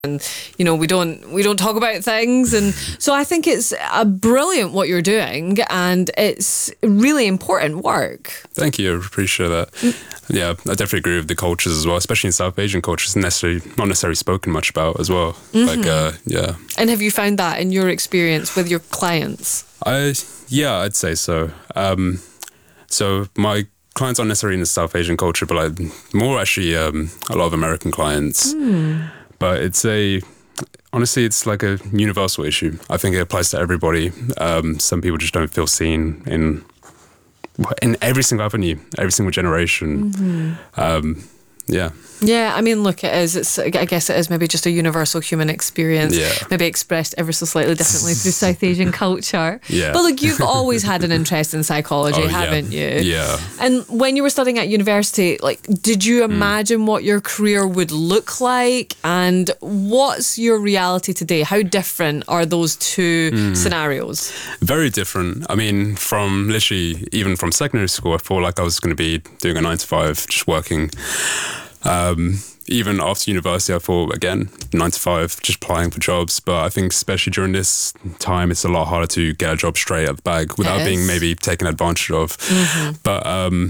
and we don't talk about things, and so I think it's brilliant what you're doing, and it's really important work. Thank you, I appreciate that. Yeah, I definitely agree with the cultures as well, especially in South Asian cultures, not necessarily spoken much about as well. Yeah. And have you found that in your experience with your clients? I'd say so. So my clients aren't necessarily in the South Asian culture, but like more actually a lot of American clients. But honestly, it's like a universal issue. I think it applies to everybody. Some people just don't feel seen in every single avenue, every single generation. Yeah, I mean, look, I guess it is maybe just a universal human experience, maybe expressed ever so slightly differently through South Asian culture. Yeah. But look, you've always had an interest in psychology, haven't you? Yeah. And when you were studying at university, like, did you imagine what your career would look like? And what's your reality today? How different are those two scenarios? Very different. I mean, even from secondary school, I thought like I was going to be doing a 9 to 5, just working. Even after university, I thought, again, 9 to 5, just applying for jobs. But I think especially during this time, it's a lot harder to get a job straight out the bag without being maybe taken advantage of. But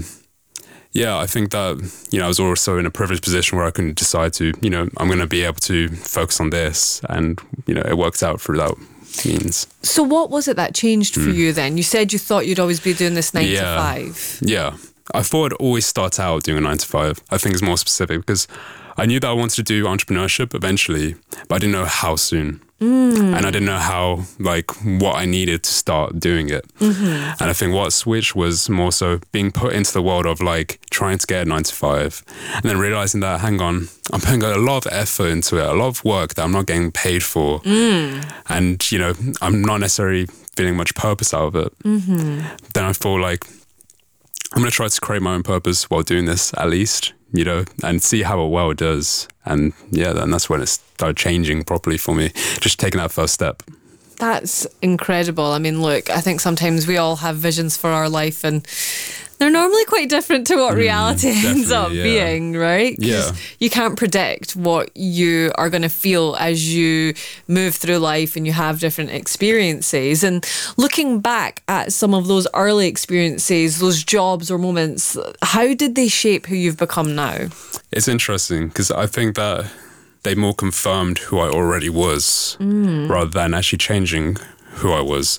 I think that, I was also in a privileged position where I can decide to, I'm going to be able to focus on this. And, it works out through that means. So what was it that changed for you then? You said you thought you'd always be doing this 9 to 5. Yeah. I thought I'd always start out doing a 9 to 5. I think it's more specific because I knew that I wanted to do entrepreneurship eventually, but I didn't know how soon. And I didn't know what I needed to start doing it. And I think what switched was more so being put into the world of trying to get a 9 to 5 and then realizing that, hang on, I'm putting a lot of effort into it, a lot of work that I'm not getting paid for. And, I'm not necessarily feeling much purpose out of it. Then I thought I'm going to try to create my own purpose while doing this at least, and see how well it does. And then that's when it started changing properly for me, just taking that first step. That's incredible. I mean, look, I think sometimes we all have visions for our life and they're normally quite different to what reality ends up being, right? Yeah. You can't predict what you are going to feel as you move through life and you have different experiences. And looking back at some of those early experiences, those jobs or moments, how did they shape who you've become now? It's interesting because I think that they more confirmed who I already was rather than actually changing who I was.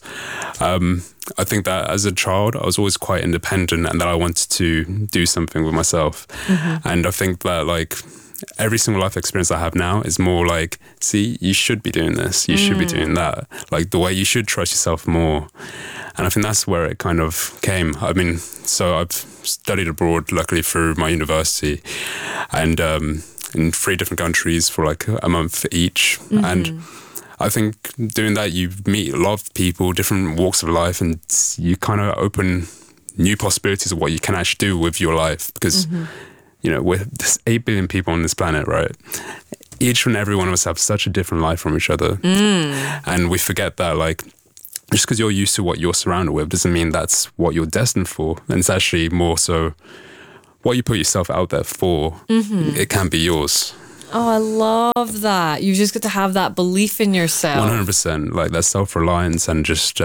I think that as a child, I was always quite independent and that I wanted to do something with myself. And I think that every single life experience I have now is more see, you should be doing this, you should be doing that. The way you should trust yourself more. And I think that's where it kind of came. I mean, so I've studied abroad, luckily through my university, and in 3 different countries for a month each. And I think doing that, you meet a lot of people, different walks of life, and you kind of open new possibilities of what you can actually do with your life. Because, there's 8 billion people on this planet, right? Each and every one of us have such a different life from each other. And we forget that, just because you're used to what you're surrounded with doesn't mean that's what you're destined for. And it's actually more so what you put yourself out there for, it can be yours. Oh, I love that. You've just got to have that belief in yourself. 100%. That self-reliance and just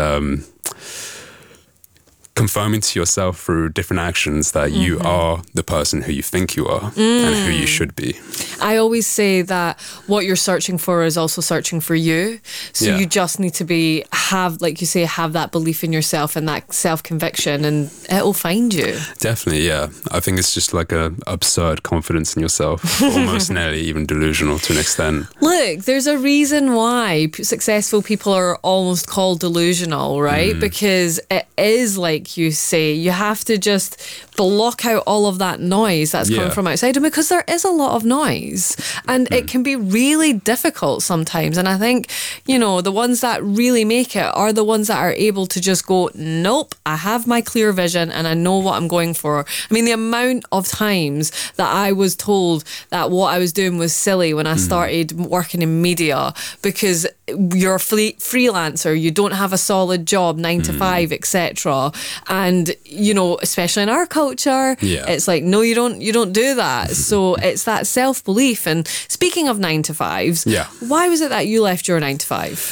confirming to yourself through different actions that you are the person who you think you are and who you should be. I always say that what you're searching for is also searching for you. So you just need to have that belief in yourself and that self-conviction, and it will find you. Definitely, yeah. I think it's just a absurd confidence in yourself, almost nearly even delusional to an extent. Look, there's a reason why successful people are almost called delusional, right? Because it is like you say, you have to just block out all of that noise that's coming from outside, and because there is a lot of noise and it can be really difficult sometimes. And I think, the ones that really make it are the ones that are able to just go, nope, I have my clear vision and I know what I'm going for. I mean, the amount of times that I was told that what I was doing was silly when I started working in media, because you're a freelancer, you don't have a solid job, 9 to 5, etc. And, especially in our culture, it's like, no, you don't do that. So it's that self-belief. And speaking of 9 to 5s, why was it that you left your 9 to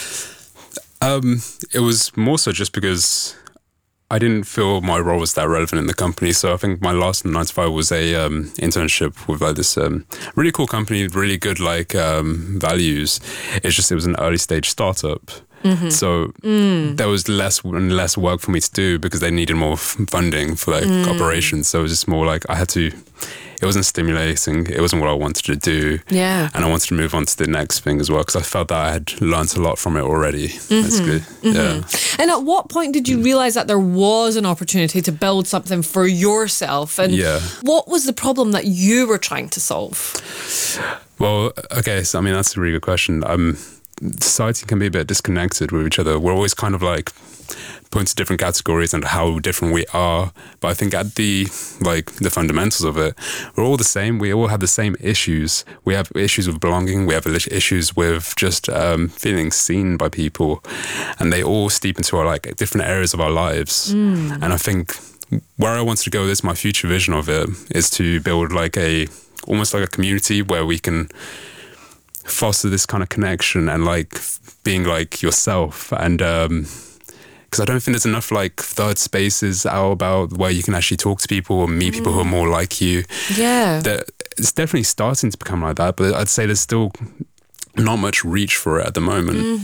5? It was more so just because I didn't feel my role was that relevant in the company. So I think my last 9 to 5 was a internship with like this really cool company, really good values. It was an early stage startup. So there was less and less work for me to do because they needed more funding for operations. So it was just more like it wasn't stimulating. It wasn't what I wanted to do. Yeah. And I wanted to move on to the next thing as well because I felt that I had learned a lot from it already, basically. Yeah. And at what point did you realise that there was an opportunity to build something for yourself? And what was the problem that you were trying to solve? Well, okay, so I mean, that's a really good question. Society can be a bit disconnected with each other. We're always kind of like put into different categories and how different we are. But I think at the fundamentals of it, we're all the same. We all have the same issues. We have issues with belonging. We have issues with just feeling seen by people, and they all steep into our different areas of our lives. And I think where I wanted to go with this, my future vision of it, is to build almost like a community where we can foster this kind of connection and being yourself. And because I don't think there's enough third spaces out about where you can actually talk to people or meet people who are more like you. Yeah. It's definitely starting to become like that, but I'd say there's still not much reach for it at the moment.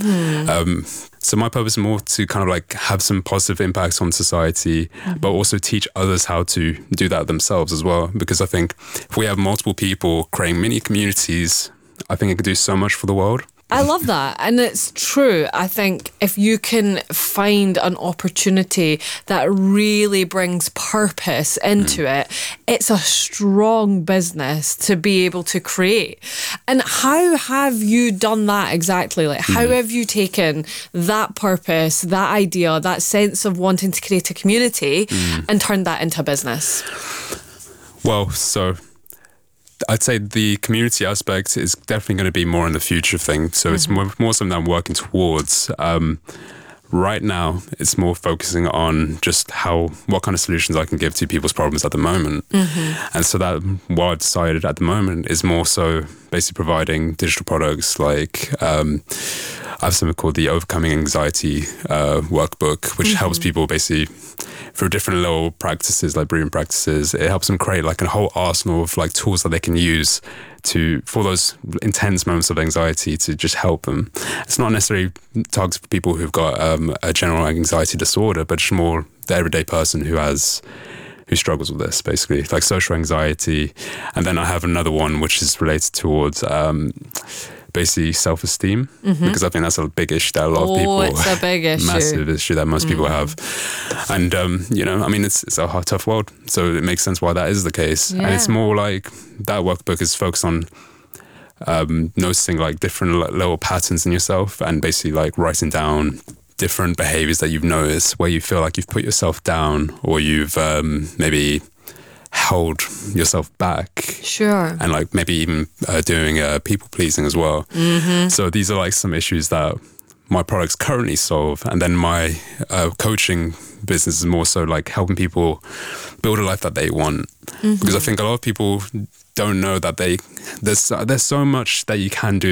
So my purpose is more to kind of have some positive impacts on society, but also teach others how to do that themselves as well. Because I think if we have multiple people creating mini communities, I think it could do so much for the world. I love that. And it's true. I think if you can find an opportunity that really brings purpose into it, it's a strong business to be able to create. And how have you done that exactly? How have you taken that purpose, that idea, that sense of wanting to create a community and turned that into a business? Well, so I'd say the community aspect is definitely going to be more in the future thing. So it's more something I'm working towards. Right now, it's more focusing on just what kind of solutions I can give to people's problems at the moment. And so that what I've decided at the moment is more so basically providing digital products I have something called the Overcoming Anxiety workbook, which helps people basically through different little practices like breathing practices. It helps them create a whole arsenal of tools that they can use for those intense moments of anxiety to just help them. It's not necessarily targeted for people who've got a general anxiety disorder, but just more the everyday person who struggles with this, basically, like social anxiety. And then I have another one which is related towards basically self-esteem, because I think that's a big issue that a lot of people, it's a big issue, massive issue that most people have. And I mean, it's a hard, tough world, so it makes sense why that is the case. And it's more like that workbook is focused on noticing different little patterns in yourself and basically writing down different behaviors that you've noticed where you feel like you've put yourself down or you've maybe held yourself back. Sure. And maybe even doing people pleasing as well. So these are some issues that my products currently solve. And then my coaching business is more so helping people build a life that they want. Because I think a lot of people don't know that there's so much that you can do